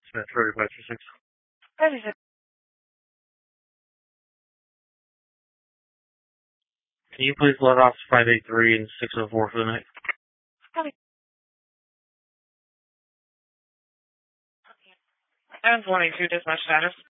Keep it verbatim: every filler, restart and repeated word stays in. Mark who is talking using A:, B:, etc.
A: Smith, thirty-five two six.
B: thirty-six.
A: Can you please let off five eight three and six oh four for the night?
B: Okay. Seven twenty-two dispatch status.